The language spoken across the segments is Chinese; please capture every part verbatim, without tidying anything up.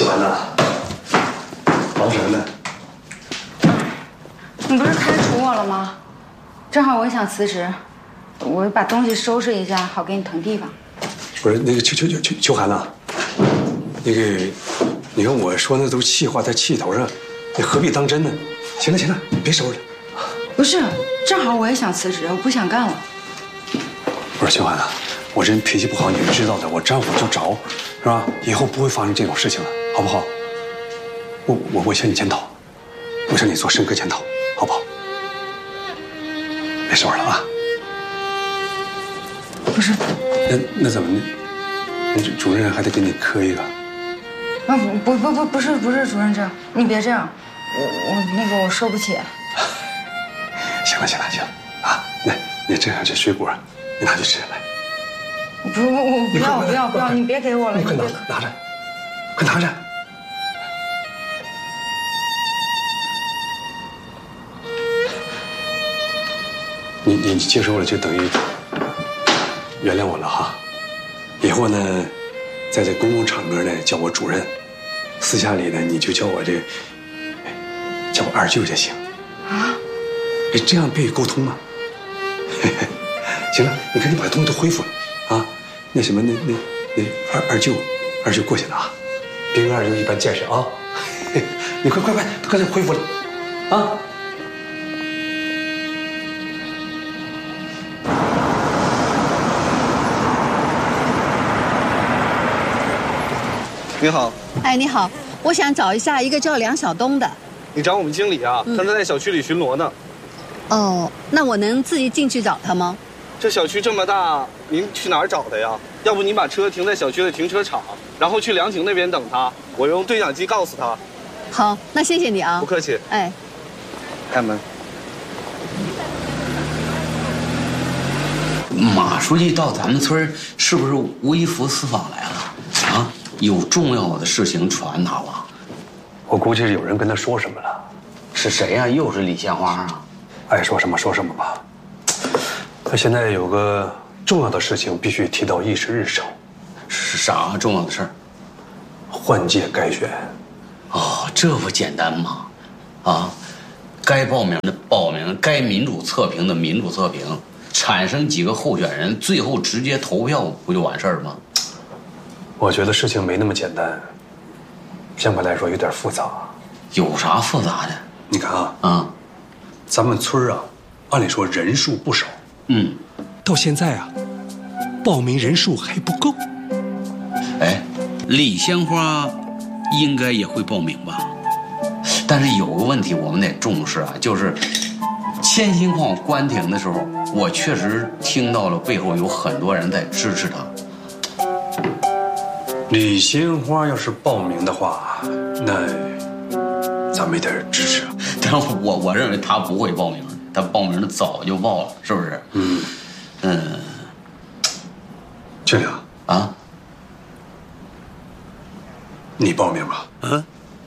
完了，忙什么呢？ 你不是开除我了吗？正好我也想辞职，我把东西收拾一下，好给你腾地方。 不是那个秋秋秋秋秋寒呐，那个，你看我说那都气话在气头上，你何必当真呢？行了行了，别收拾了。 不是，正好我也想辞职，我不想干了。 不是秋寒啊，我这人脾气不好，你是知道的，我沾火就着，是吧？以后不会发生这种事情了，好不好？我我我向你检讨，我向你做深刻检讨，好不好？别收拾了啊！ 不是， 那那怎么呢？那主任还得给你磕一个。 啊不不不不是不是主任这样，你别这样，我我那个我受不起。 行了行了行了啊，那那这样这水果，你拿去吃来。 不不我不要不要不要，你别给我了， 你快拿拿着，快拿着。你你接受了就等于原谅我了哈，以后呢，在这公共场合呢叫我主任，私下里呢你就叫我这叫我二舅就行。啊？哎，这样便于沟通嘛。行了，你看你把东西都恢复了啊，那什么那那那二二舅二舅过去了啊，别跟二舅一般见识啊。你快快快，都赶紧恢复了啊。 你好， 哎，你好，我想找一下一个叫梁晓东的。 你找我们经理啊？嗯、他正在小区里巡逻呢。 哦，那我能自己进去找他吗？ 这小区这么大，您去哪儿找他呀？要不您把车停在小区的停车场，然后去凉亭那边等他，我用对讲机告诉他。 好，那谢谢你啊。 不客气。 哎， 开门。 马书记到咱们村是不是微服私访来了？啊？有重要的事情传达了， 我估计是有人跟他说什么了。 是谁呀、啊？又是李鲜花啊？ 爱说什么说什么吧。他现在有个重要的事情必须提到议事日程。 是啥重要的事儿？ 换届改选。 哦，这不简单吗？啊，该报名的报名，该民主测评的民主测评，产生几个候选人，最后直接投票，不就完事儿吗？ 我觉得事情没那么简单，相对来说有点复杂。 有啥复杂的？ 你看啊， 啊， 咱们村啊，按理说人数不少， 嗯， 到现在啊，报名人数还不够。 哎，李鲜花应该也会报名吧？但是有个问题我们得重视啊，就是千辛矿关停的时候，我确实听到了背后有很多人在支持他。 李鲜花要是报名的话，那咱们也得支持。 但我我认为他不会报名，他报名的早就报了，是不是？ 嗯嗯。 经理啊， 啊， 你报名吧。 嗯。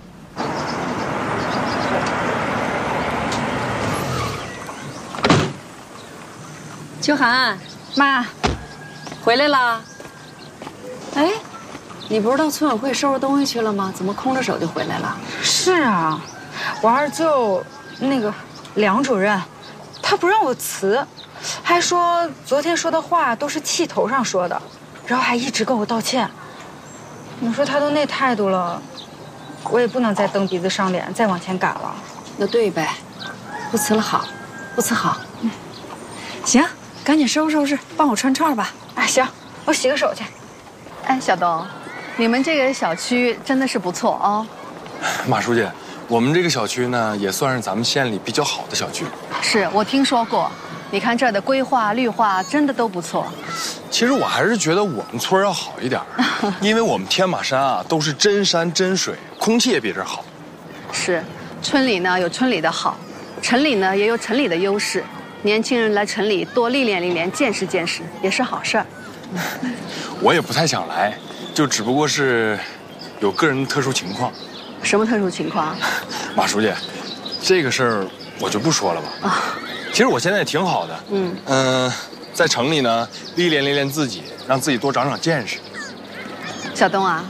秋寒， 妈， 回来啦。哎。你不是到村委会收拾东西去了吗？怎么空着手就回来了？ 是啊，我二舅那个梁主任，他不让我辞，还说昨天说的话都是气头上说的，然后还一直跟我道歉。你说他都那态度了，我也不能再蹬鼻子上脸，再往前赶了。 那对呗，不辞了好，不辞好。嗯，行，赶紧收拾收拾，帮我串串吧。 哎，行，我洗个手去。 哎，小东。你们这个小区真的是不错哦。 马书记，我们这个小区呢，也算是咱们县里比较好的小区。 是我听说过，你看这儿的规划、绿化真的都不错。 其实我还是觉得我们村要好一点，因为我们天马山啊都是真山真水，空气也比这儿好。 是，村里呢有村里的好，城里呢也有城里的优势。年轻人来城里多历练历练，见识见识，也是好事儿。 我也不太想来。就只不过是有个人特殊情况。 什么特殊情况？ 马书记，这个事儿我就不说了吧。啊，其实我现在也挺好的。嗯嗯、呃，在城里呢，历练历练自己，让自己多长长见识。 小东啊，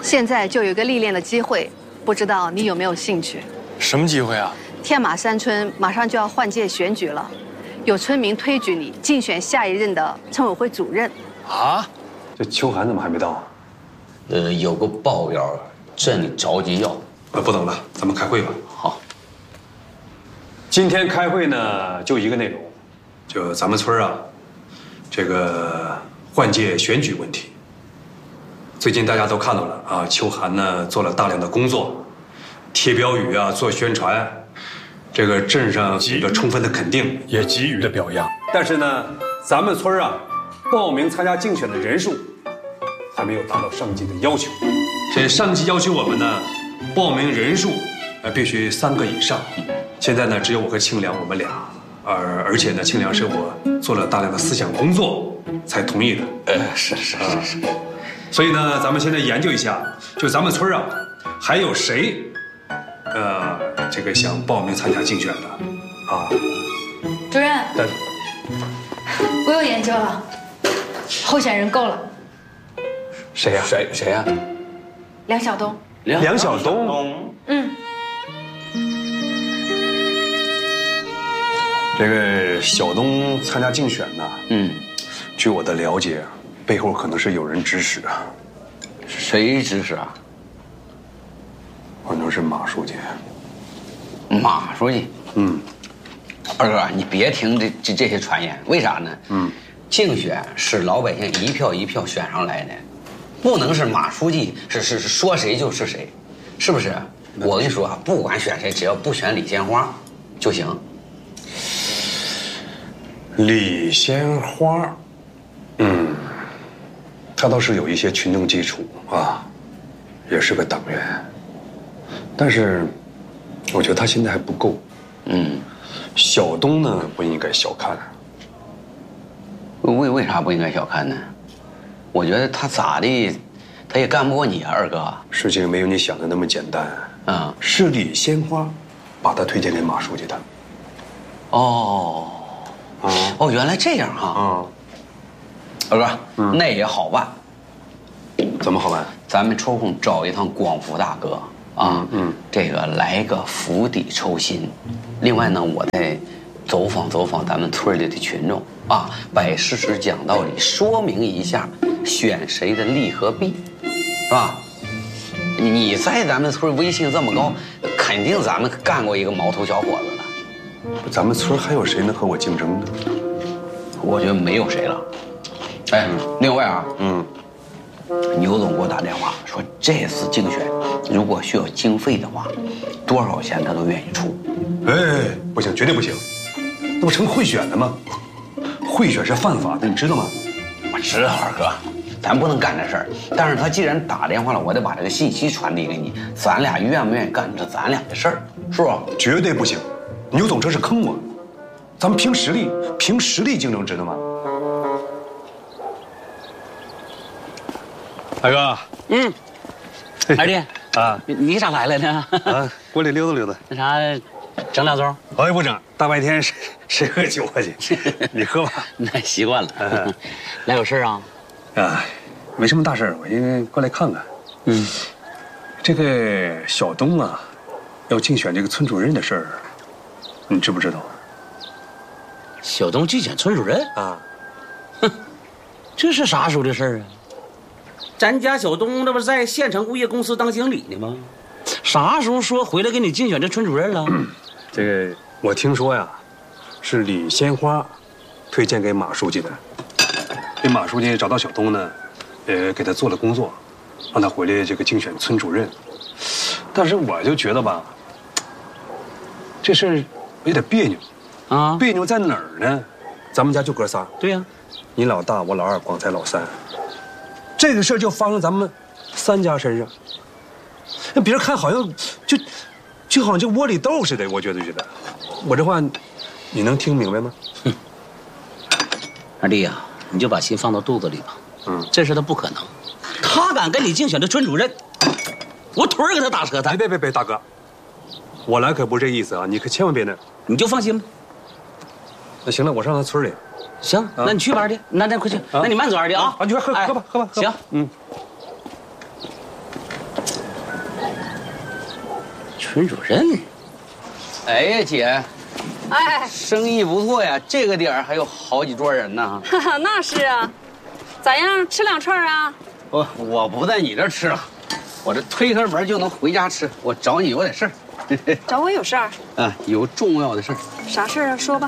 现在就有一个历练的机会，不知道你有没有兴趣？ 什么机会啊？ 天马山村马上就要换届选举了，有村民推举你竞选下一任的村委会主任。 啊？ 这秋寒怎么还没到啊？ 呃，有个报表，镇里着急要。 呃，不等了，咱们开会吧。 好。 今天开会呢，就一个内容，就咱们村啊，这个换届选举问题。最近大家都看到了啊，秋寒呢做了大量的工作，贴标语啊，做宣传，这个镇上给予了充分的肯定， 也给予了表扬。 但是呢，咱们村啊，报名参加竞选的人数还没有达到上级的要求。这上级要求我们呢，报名人数呃必须三个以上。现在呢，只有我和庆良我们俩，而而且呢，庆良是我做了大量的思想工作才同意的。 呃，是是是是。 所以呢，咱们现在研究一下，就咱们村啊，还有谁，呃，这个想报名参加竞选的，啊？ 主任， 但我有研究了，候选人够了。 谁呀？ 谁谁呀？ 梁晓东。 梁晓东。 嗯。 这个小东参加竞选呢， 嗯， 据我的了解，背后可能是有人指使啊。 谁指使啊？ 可能是马书记。 马书记。 嗯。 二哥，你别听这这这些传言，为啥呢？嗯，竞选是老百姓一票一票选上来的，不能是马书记是是是说谁就是谁，是不是？我跟你说啊，不管选谁，只要不选李鲜花就行。 李鲜花，嗯，他倒是有一些群众基础啊，也是个党员，但是我觉得他现在还不够。 嗯， 小东呢不应该小看。 为为啥不应该小看呢？我觉得他咋的，他也干不过你啊，二哥。 事情没有你想的那么简单。 嗯， 是李鲜花把他推荐给马书记的。 哦。哦，原来这样哈！啊，二哥，嗯、那也好办。 怎么好办？ 咱们抽空找一趟广福大哥啊，嗯，嗯这个来个釜底抽薪。另外呢，我再走访走访咱们村里的群众啊，摆事实讲道理，说明一下选谁的利和弊，是吧？你在咱们村威信这么高，肯定咱们干过一个毛头小伙子了。 咱们村还有谁能和我竞争呢？ 我觉得没有谁了。哎，另外啊，嗯，牛总给我打电话说，这次竞选如果需要经费的话，多少钱他都愿意出。 哎，不行，绝对不行，那不成贿选了吗？贿选是犯法的，你知道吗？ 我知道，二哥，咱不能干这事儿。但是他既然打电话了，我得把这个信息传递给你。咱俩愿不愿意干，这咱俩的事儿，是不是？ 绝对不行。牛总这是坑我，咱们凭实力，凭实力竞争，知道吗？ 大哥， 嗯，二弟啊， 你你咋来了呢？ 啊，过来溜达溜达。 那啥，整两盅？ 哎，不整，大白天谁谁喝酒啊去？你喝吧。 那习惯了。 啊、 来有事啊？ 啊，没什么大事，我应该过来看看。嗯，这个小东啊，要竞选这个村主任的事儿。你知不知道？ 小东竞选村主任啊？ 哼，这是啥时候的事儿啊？咱家小东那不是在县城物业公司当经理呢吗？啥时候说回来给你竞选这村主任了？ 嗯、这个我听说呀，是李鲜花推荐给马书记的。这马书记找到小东呢，呃，给他做了工作，让他回来这个竞选村主任。但是我就觉得吧，这事儿有点别扭，啊，别扭在哪儿呢？咱们家就哥仨， 对呀、啊， 你老大，我老二，广才老三。这个事儿就发生咱们三家身上，那别人看好像就就好像就窝里斗似的，我觉得觉得，我这话你能听明白吗？ 哼，二弟呀、啊，你就把心放到肚子里吧。嗯，这事他不可能，他敢跟你竞选这村主任，我腿儿给他打折他。 别别别别，大哥，我来可不是这意思啊，你可千万别那。 你就放心吧。 那行了，我上他村里。 行，啊、那你去吧，二弟。那那快去，啊、那你慢走，二弟啊。 啊，你快喝、哎、喝吧，喝吧。喝吧行，嗯。 村主任。 哎呀，姐， 哎， 生意不错呀，这个点儿还有好几桌人呢。 哈哈，那是啊，咋样？吃两串啊？ 我我不在你这儿吃了，我这推开门就能回家吃。我找你有点事儿。 找我有事儿？ 啊，有重要的事儿。 啥事儿啊？说吧。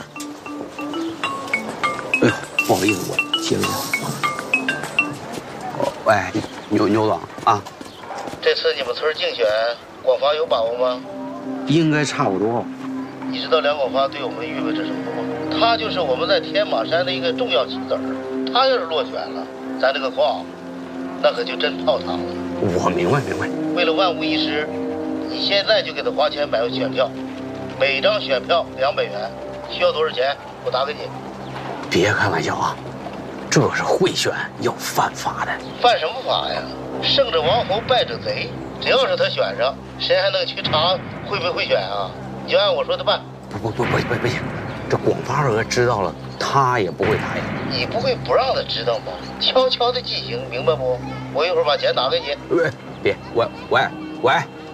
哎呦，不好意思，我接个电话。哦，喂，牛牛总啊， 这次你们村竞选，广发有把握吗？ 应该差不多。 你知道梁广发对我们意味着什么吗？他就是我们在天马山的一个重要棋子儿。他要是落选了，咱这个矿，那可就真泡汤了。 我明白明白。 为了万无一失，你现在就给他花钱买个选票，每张选票两百元，需要多少钱？我打给你。 别开玩笑啊，这是贿选，要犯法的。 犯什么法呀？胜者王侯，败者贼。只要是他选上，谁还能去查会不会贿选啊？你就按我说的办。 不不不不不不行，这广发儿知道了，他也不会答应。 你不会不让他知道吗？悄悄的进行，明白不？我一会儿把钱打给你。 喂，别，喂喂喂。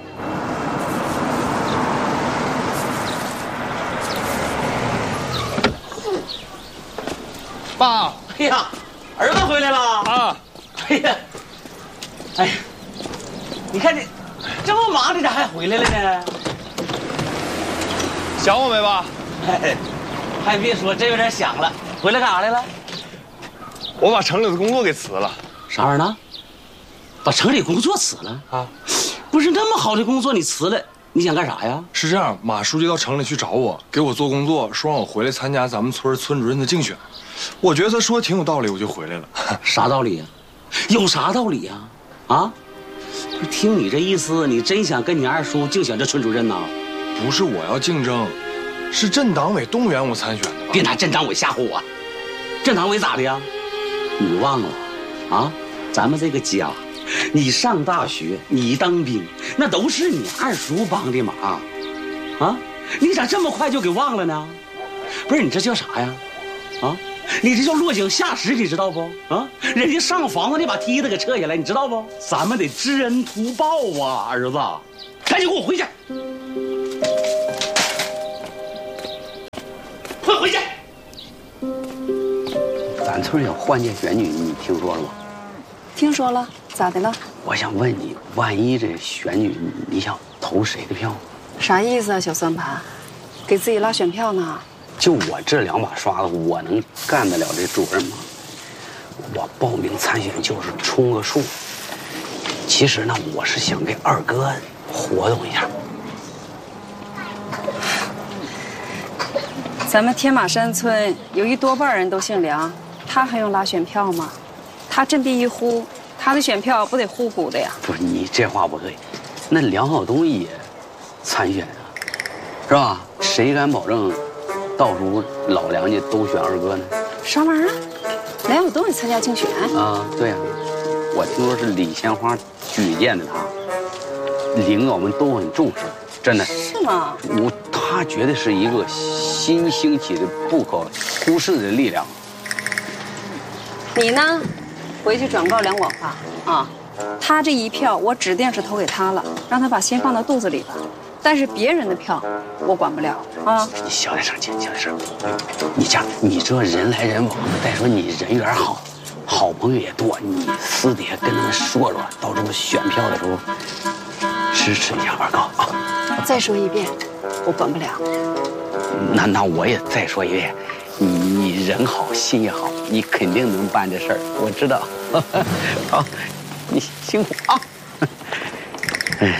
爸，哎呀，儿子回来了啊！哎呀，哎呀，你看这这么忙，你咋还回来了呢？ 想我没爸？ 哎，还别说，真有点想了。回来干啥来了？ 我把城里的工作给辞了。 啥玩意儿呢？把城里工作辞了啊？不是那么好的工作你辞了，你想干啥呀？ 是这样，马书记到城里去找我，给我做工作，说让我回来参加咱们村村主任的竞选。我觉得他说的挺有道理，我就回来了。 啥道理呀？有啥道理呀？啊？不是听你这意思，你真想跟你二叔竞选这村主任呐？ 不是我要竞争，是镇党委动员我参选的吧？ 别拿镇党委吓唬我。镇党委咋的呀？你忘了啊？咱们这个家，你上大学，你当兵，那都是你二叔帮的忙啊！你咋这么快就给忘了呢？不是你这叫啥呀？啊？你这叫落井下石，你知道不？啊，人家上房子，你把梯子给撤下来，你知道不？咱们得知恩图报啊，儿子，赶紧给我回去，快回去！ 咱村有换届选举，你听说了吗？ 听说了，咋的了？ 我想问你，万一这选举，你想投谁的票？ 啥意思啊，小算盘？给自己拉选票呢？ 就我这两把刷子，我能干得了这主任吗？我报名参选就是充个数。其实呢，我是想给二哥活动一下。 咱们天马山村有一多半人都姓梁，他还用拉选票吗？他振臂一呼，他的选票不得呼呼的呀？ 不是你这话不对，那梁晓东也参选啊，是吧？谁敢保证？到时候老梁家都选二哥呢？ 啥玩意儿？梁晓东也参加竞选啊？对呀、啊，我听说是李鲜花举荐的他，领导们都很重视，真的。 是吗？ 我他绝对是一个新兴起的不可忽视的力量。 你呢？回去转告梁广发啊，他这一票我指定是投给他了，让他把心放到肚子里吧。但是别人的票我管不了啊！ 你小点声，小点声。你这样，你这人来人往的，再说你人缘好，好朋友也多，你私底下跟他们说说，到时候选票的时候支持一下二哥啊！ 再说一遍，我管不了。 那那我也再说一遍，你你人好心也好，你肯定能办这事儿，我知道。好，你辛苦啊！哎。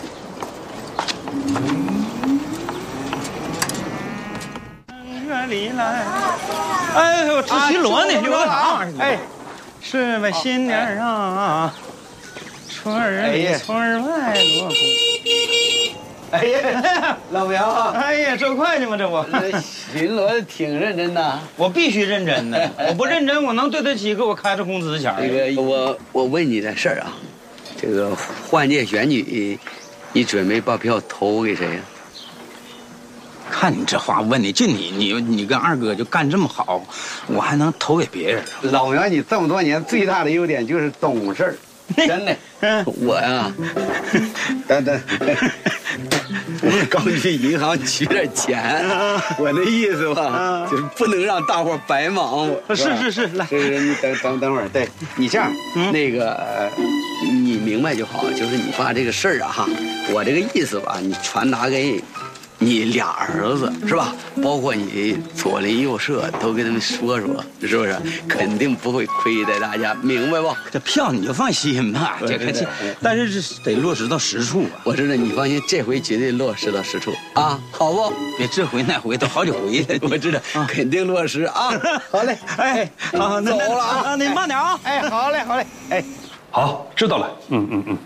里来，哎呦，这新罗呢？有个啥玩意儿？哎，是吧？新年啊，村儿里村外锣鼓。哎呀，老苗，哎呀，这快去吗？这不， 巡逻挺认真的。 我必须认真的，我不认真，我能对得起给我开着工资钱？ 这个，我我问你点事儿啊，这个换届选举，你准备把票投给谁呀？ 看你这话问的，就你你你跟二哥就干这么好，我还能投给别人？ 老苗，你这么多年最大的优点就是懂事儿，真的。 我呀，等等，我刚去银行取点钱，我那意思吧，就是不能让大伙白忙活。 是是是，来， 是是，你等等等会儿，对你这样，那个你明白就好，就是你把这个事儿啊哈，我这个意思吧，你传达给你俩儿子是吧？包括你左邻右舍都跟他们说说，是不是？肯定不会亏待大家，明白不？ 这票你就放心吧，这个这，但是这得落实到实处啊。 我知道，你放心，这回绝对落实到实处啊，好不？ 别这回那回都好几回了， 我知道，肯定落实啊。 好嘞，哎，好， 走了啊， 你慢点啊。哎，好嘞，好嘞，哎， 好，知道了。嗯嗯嗯。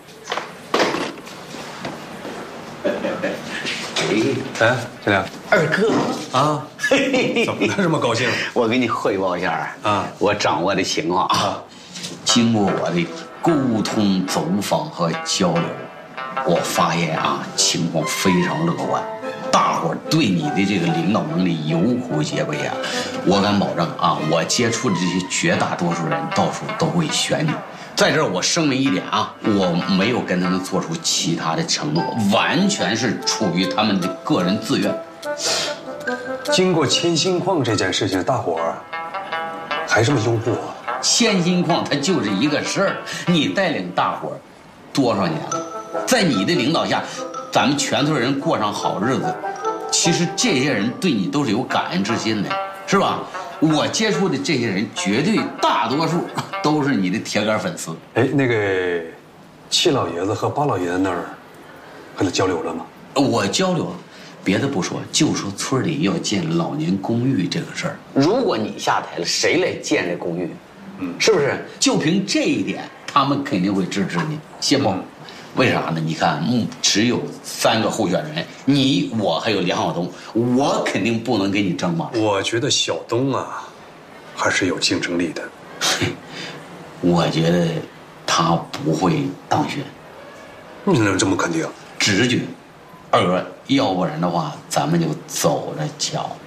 哎，小亮， 二哥啊，怎么了？这么高兴？ 我给你汇报一下啊，我掌握的情况啊。经过我的沟通、走访和交流，我发现啊，情况非常乐观，大伙儿对你的这个领导能力有口皆碑啊。我敢保证啊，我接触的这些绝大多数人，到时候都会选你。在这儿我声明一点啊，我没有跟他们做出其他的承诺，完全是出于他们的个人自愿。 经过千心矿这件事情，大伙儿还这么拥护我。 千心矿它就是一个事儿，你带领大伙儿多少年了？在你的领导下，咱们全村人过上好日子。其实这些人对你都是有感恩之心的，是吧？我接触的这些人，绝对大多数都是你的铁杆粉丝。 哎，那个七老爷子和八老爷子那儿和他交流了吗？ 我交流了，别的不说，就说村里要建老年公寓这个事儿。如果你下台了，谁来建这公寓？嗯，是不是？就凭这一点，他们肯定会支持你，信不？为啥呢？你看，嗯，只有三个候选人，你、我还有梁晓东，我肯定不能给你争嘛。 我觉得小东啊，还是有竞争力的。 我觉得他不会当选。 你能这么肯定？ 直觉，二哥，要不然的话，咱们就走着瞧。